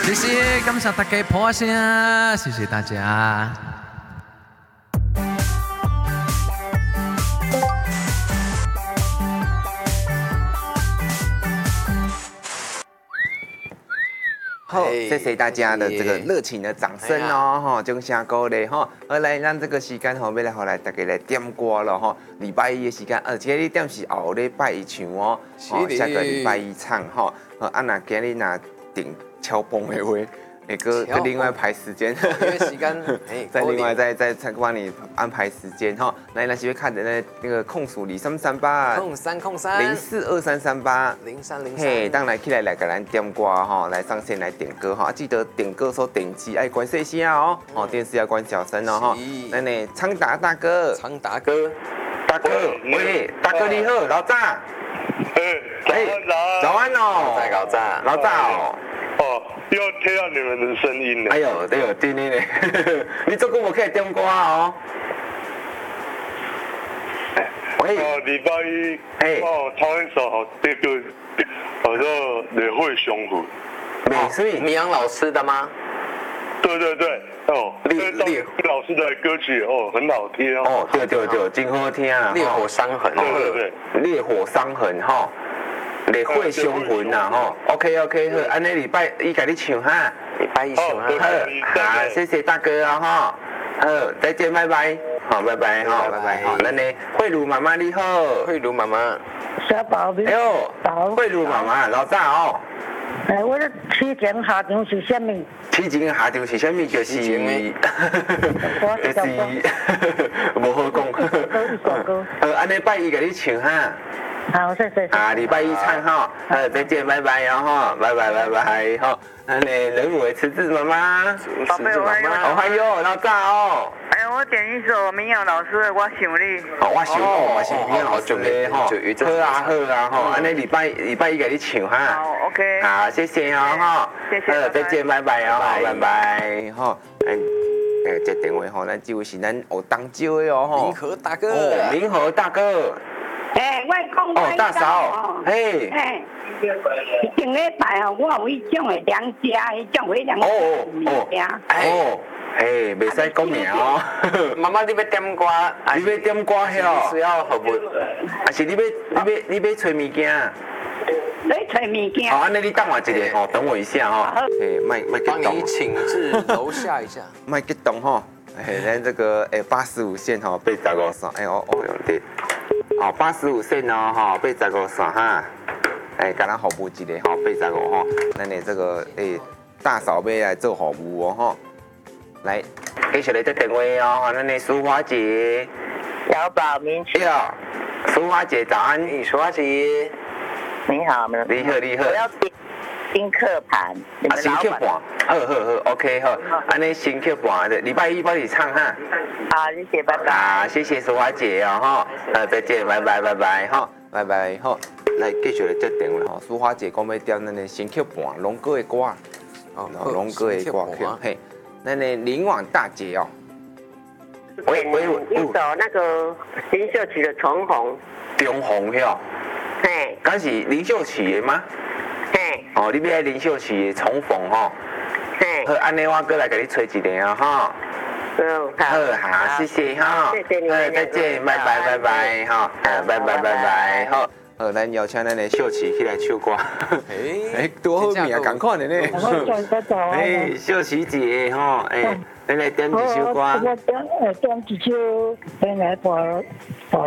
谢谢，感谢大家破声，谢谢大家。 好，谢谢大家的这个热情的掌声哦，哈，掌声鼓励哈。好，来，咱这个时间吼，要来来大家来点歌了哈。礼拜一的时间，而且你点是后礼拜一唱哦，下个礼拜一唱哈。啊，那今日那订超崩的话，个另外排时间， 因为时间， 再另外再帮你安排时间哈。来，那是要看的那个控诉0338， 控3 0423380303，嘿，当然起来给咱点歌哈，来上线来点歌哈，记得点歌时候点击爱关细声哦，哦，电视要关小声哦哈。那呢，昌达大哥，大哥，喂，大哥你好，老张，早安哦，老早哦。 哦，又听到你们的声音了。 哎呦，对哦，今天呢，你做久无起来点歌哦。喂。 哦，礼拜一。哦，唱一首好，这个好像也会雄浑。 美穗米阳老师的吗？ 对对对，哦，烈老师的歌曲哦，很好听哦。 哦，对，真好听啊。 烈火伤痕。 对， 烈火伤痕哈。烈火伤痕呐吼 ，OK， 好，安尼礼拜一给你唱哈， 礼拜一唱哈， 好，谢谢大哥啊哈，好，再见，拜拜，好，拜拜哈，拜拜哈，咱呢，慧茹妈妈你好， 慧茹妈妈， 小宝贝， 哎呦，慧茹妈妈老早哦， 我的起前下场是啥物？ 起前下场是啥物？就是，无好讲，安尼拜一给你唱哈。 好，谢谢。 啊，礼拜一唱哈，再见，拜拜，然后拜拜哈。那你人母的池子妈妈， 宝贝，我还有老早哦。 哎呀，我点一首民谣老师的《我想你》。 哦，我想我是民谣老师的哈。好啊哈，安尼礼拜一给你唱哈。 好 ，OK。 好，谢谢哦哈。 谢谢。 再见，拜拜哦，拜拜哈。这电话吼，咱这位是咱学当招的哦吼。 明和大哥。 哦，明和大哥。 我讲哦，大嫂，嘿， 前礼拜哦，我有迄种的良家，迄种的良家， 嘿，袂使讲名哦。 妈妈，你要点歌？ 你要点歌遐？ 需要服务？ 还是你要找物件？ 来找物件。 好，安尼你等我一下吼，等我一下哈。嘿，麦激动。 帮你请至楼下一下。 麦激动吼，咱这个85线吼，85线，哦用对。哦，85线哦，哈，85线哈，甲咱服务一个吼，85吼，咱的这个大嫂要来做服务哦，吼，来，继续来接电话哦，咱的淑华姐， 小宝明你好，淑华姐早安， 淑华姐， 你好， 你好， 我要新客盘， 新客盘，好 ，OK 好，安尼新客盘的，礼拜一帮你唱哈。 好，谢谢，拜拜。 啊，谢谢淑华姐哦，哈，再见，拜拜，哈，拜拜，好，来继续来接电话吼，淑华姐讲要点咱的新曲盘，龙哥的歌，哦，龙哥的歌曲，嘿，咱的林婉大姐哦， 喂，一首那个林秀琪的《重逢》， 重逢哟， 嘿， 敢是林秀琪的吗？ 嘿， 哦，你要爱林秀琪的《重逢》吼， 嘿， 好，安尼我过来给你吹一个啊，哈。好，谢谢哈， 谢谢你们， 再见，拜拜哈，拜，好，咱邀请咱的秀琪起来唱歌，多好命啊，赶快的呢，秀琪姐哈，咱来点一首歌， 我点一首，先来播。